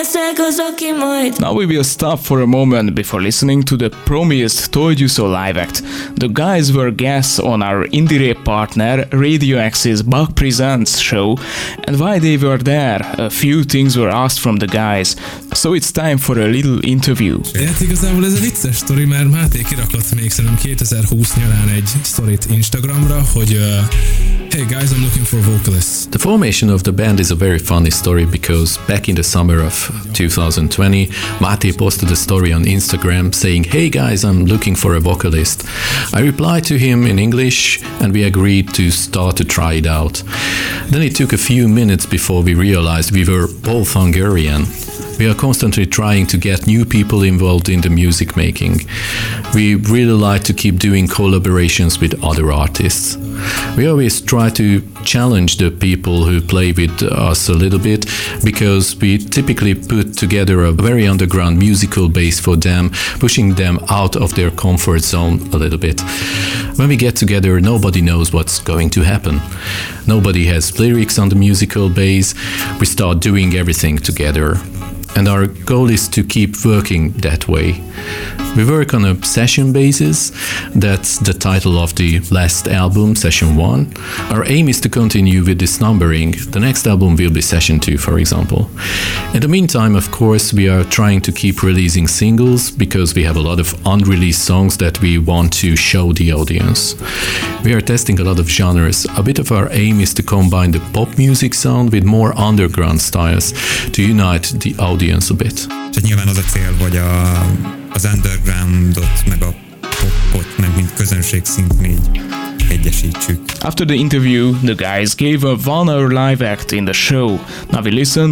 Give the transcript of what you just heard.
leszek az, aki majd. Now we will stop for a moment before listening to the Promised Told You So live act. The guys were guests on our indie rap partner Radio X's Bug Presents show, and while they were there, a few things were asked from the guys, so it's time for a little interview. Hát igazából ez a vicces sztori, mert Máté kirakott még szerintem 2020 nyarán egy sztorit Instagramra, hogy hey guys, I'm looking for vocalists. The formation of the band is a very funny story because back in the summer of 2020, Máté posted a story on Instagram saying, hey guys, I'm looking for a vocalist. I replied to him in English and we agreed to start to try it out. Then it took a few minutes before we realized we were both Hungarian. We are constantly trying to get new people involved in the music making. We really like to keep doing collaborations with other artists. We always try to challenge the people who play with us a little bit because we typically put together a very underground musical base for them, pushing them out of their comfort zone a little bit. When we get together, nobody knows what's going to happen. Nobody has lyrics on the musical base. We start doing everything together. And our goal is to keep working that way. We work on a session basis. That's the title of the last album, Session 1. Our aim is to continue with this numbering. The next album will be Session 2, for example. In the meantime, of course, we are trying to keep releasing singles because we have a lot of unreleased songs that we want to show the audience. We are testing a lot of genres. A bit of our aim is to combine the pop music sound with more underground styles to unite the audience a bit. Tehát nyilván az a cél, hogy az undergroundot, meg a popot, meg mint közönségszintén így egyesítsük. After the interview, the guys gave a 1 hour live act in the show. Now we listen